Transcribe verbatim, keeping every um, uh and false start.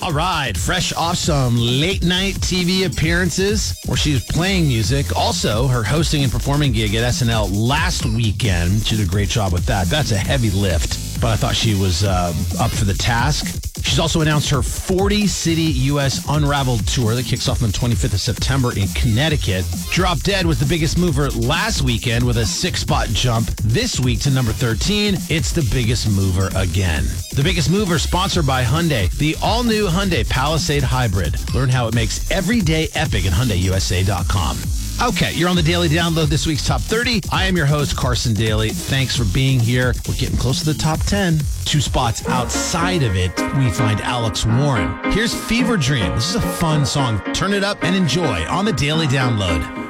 All right, fresh off some late night T V appearances where she was playing music. Also, her hosting and performing gig at S N L last weekend. She did a great job with that. That's a heavy lift, but I thought she was uh, up for the task. She's also announced her forty-city U S Unraveled tour that kicks off on the twenty-fifth of September in Connecticut. Drop Dead was the biggest mover last weekend with a six-spot jump. This week to number thirteen, it's the biggest mover again. The Biggest Mover, sponsored by Hyundai, the all-new Hyundai Palisade Hybrid. Learn how it makes every day epic at Hyundai U S A dot com. Okay, you're on the Daily Download, this week's Top thirty. I am your host, Carson Daly. Thanks for being here. We're getting close to the top ten. Two spots outside of it, we find Alex Warren. Here's Fever Dream. This is a fun song. Turn it up and enjoy on the Daily Download.